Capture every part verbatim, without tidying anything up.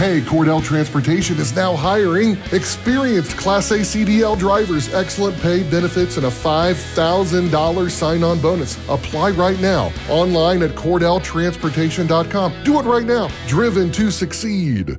Hey, Cordell Transportation is now hiring experienced Class A C D L drivers, excellent pay, benefits, and a five thousand dollars sign-on bonus. Apply right now, online at cordell transportation dot com. Do it right now. Driven to succeed.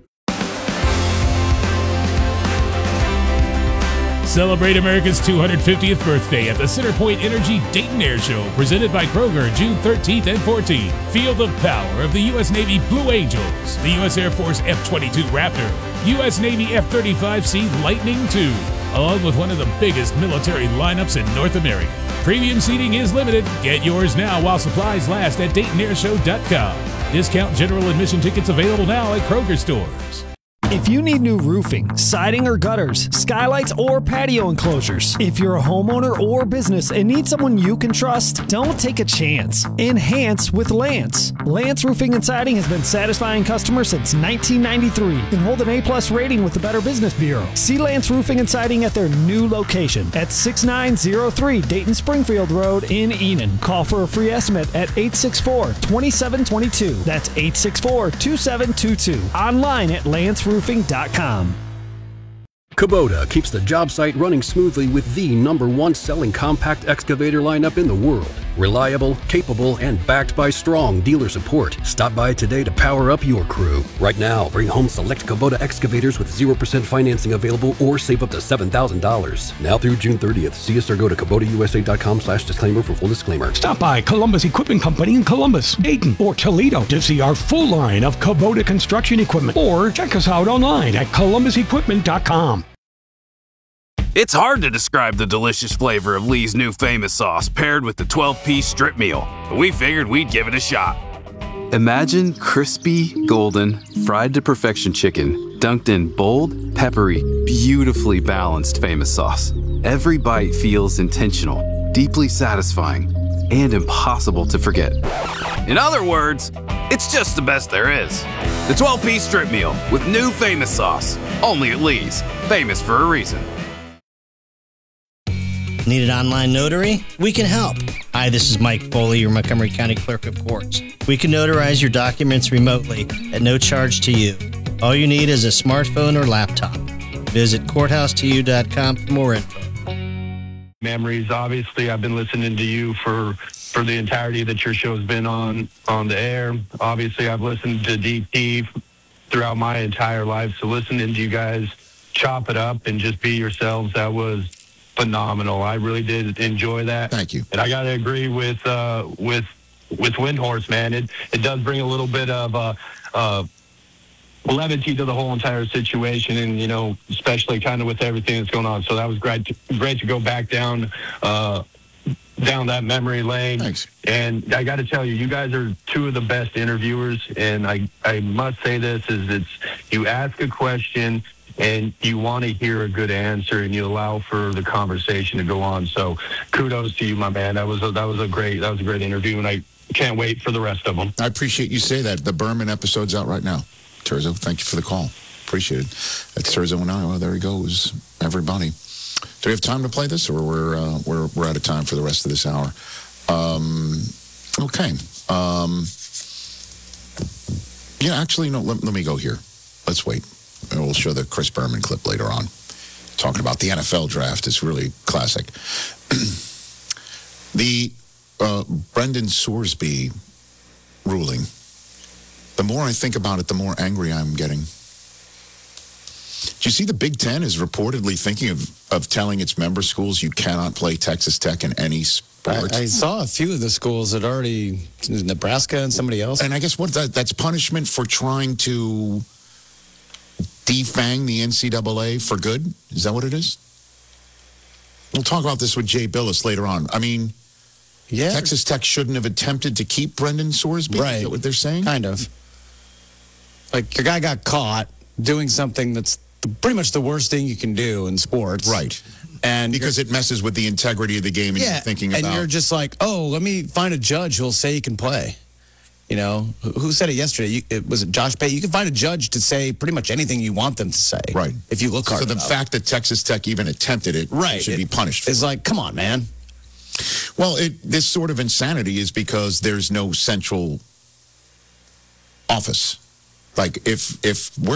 Celebrate America's two hundred fiftieth birthday at the CenterPoint Energy Dayton Air Show, presented by Kroger, June thirteenth and fourteenth. Feel the power of the U S Navy Blue Angels, the U S Air Force F twenty-two Raptor, U S Navy F thirty-five C Lightning two, along with one of the biggest military lineups in North America. Premium seating is limited. Get yours now while supplies last at dayton air show dot com. Discount general admission tickets available now at Kroger stores. If you need new roofing, siding or gutters, skylights or patio enclosures, if you're a homeowner or business and need someone you can trust, don't take a chance. Enhance with Lance. Lance Roofing and Siding has been satisfying customers since nineteen ninety-three and hold an A-plus rating with the Better Business Bureau. See Lance Roofing and Siding at their new location at six nine zero three Dayton Springfield Road in Enon. Call for a free estimate at eight six four, two seven two two. That's eight six four, two seven two two. Online at lance roofing dot com. Kubota keeps the job site running smoothly with the number one selling compact excavator lineup in the world. Reliable, capable, and backed by strong dealer support. Stop by today to power up your crew. Right now, bring home select Kubota excavators with zero percent financing available or save up to seven thousand dollars. Now through June thirtieth. See us or go to kubota u s a dot com slash disclaimer for full disclaimer. Stop by Columbus Equipment Company in Columbus, Dayton, or Toledo to see our full line of Kubota construction equipment. Or check us out online at columbus equipment dot com. It's hard to describe the delicious flavor of Lee's new famous sauce paired with the twelve-piece strip meal, but we figured we'd give it a shot. Imagine crispy, golden, fried to perfection chicken dunked in bold, peppery, beautifully balanced famous sauce. Every bite feels intentional, deeply satisfying, and impossible to forget. In other words, it's just the best there is. The twelve-piece strip meal with new famous sauce. Only at Lee's. Famous for a reason. Need an online notary? We can help. Hi, this is Mike Foley, your Montgomery County Clerk of Courts. We can notarize your documents remotely at no charge to you. All you need is a smartphone or laptop. Visit courthouse to you dot com for more info. Memories, obviously, I've been listening to you for for the entirety that your show's been on on the air. Obviously, I've listened to D T throughout my entire life, so listening to you guys chop it up and just be yourselves, that was phenomenal. I really did enjoy that. Thank you. And I got to agree with uh, with with Windhorse, man. It it does bring a little bit of uh, uh, levity to the whole entire situation, and you know, especially kind of with everything that's going on. So that was great. To, great to go back down uh, down that memory lane. Thanks. And I got to tell you, you guys are two of the best interviewers. And I I must say this is it's you ask a question and you want to hear a good answer, and you allow for the conversation to go on. So, kudos to you, my man. That was a, that was a great that was a great interview, and I can't wait for the rest of them. I appreciate you say that. The Berman episode's out right now. Terzo, thank you for the call. Appreciate it. That's Terzo in Iowa. There he goes, everybody. Do we have time to play this, or we're uh, we're we're out of time for the rest of this hour? Um, okay. Um, yeah, actually, no. Let, let me go here. Let's wait. And we'll show the Chris Berman clip later on. Talking about the N F L draft. It's really classic. the uh, Brendan Sorsby ruling, the more I think about it, the more angry I'm getting. Do you see the Big Ten is reportedly thinking of, of telling its member schools you cannot play Texas Tech in any sport? I, I saw a few of the schools that already, Nebraska and somebody else. And I guess what that, that's punishment for trying to defang the N C double A for good? Is that what it is? We'll talk about this with Jay Billis later on. I mean, yeah, Texas Tech shouldn't have attempted to keep Brendan Sorsby. Right. Is that what they're saying? Kind of. Like, your guy got caught doing something that's the, pretty much the worst thing you can do in sports. Right. And because it messes with the integrity of the game and yeah, you're thinking about... and you're just like, oh, let me find a judge who'll say he can play. You know, who said it yesterday? You, it, was it Josh Pate? You can find a judge to say pretty much anything you want them to say. Right. If you look hard So the enough. fact that Texas Tech even attempted it right. should it, be punished for It's like, come on, man. Well, it, this sort of insanity is because there's no central office. Like, if if we're